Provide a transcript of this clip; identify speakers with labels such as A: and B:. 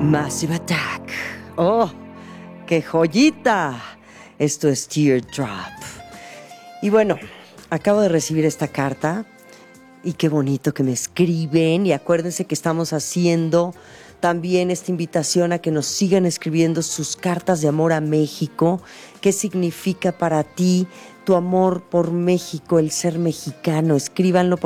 A: Massive Attack. ¡Oh, qué joyita! Esto es Teardrop. Y bueno, acabo de recibir esta carta y qué bonito que me escriben. Y acuérdense que estamos haciendo también esta invitación a que nos sigan escribiendo sus cartas de amor a México. ¿Qué significa para ti tu amor por México, el ser mexicano? Escríbanlo